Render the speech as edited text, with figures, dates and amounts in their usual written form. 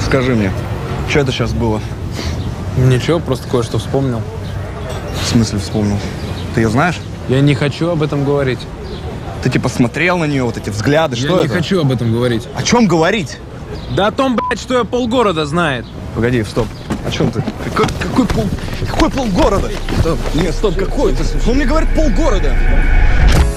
Скажи мне, что это сейчас было? Ничего, просто кое-что вспомнил. В смысле вспомнил? Ты ее знаешь? Я не хочу об этом говорить. Ты типа смотрел на нее, вот эти взгляды, что это? Я не хочу об этом говорить. О чем говорить? Да о том, блядь, что я полгорода знает. Погоди, стоп. О чем ты? Какой полгорода? Стоп. Нет, стоп, какой? Он мне говорит полгорода.